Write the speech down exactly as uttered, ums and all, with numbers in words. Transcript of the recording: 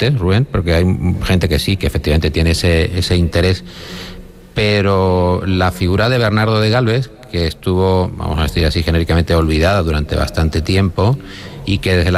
suficientes, Rubén, porque hay gente que sí, que efectivamente tiene ese, ese interés, pero la figura de Bernardo de Galvez, que estuvo, vamos a decir así genéricamente, olvidada durante bastante tiempo, y que desde la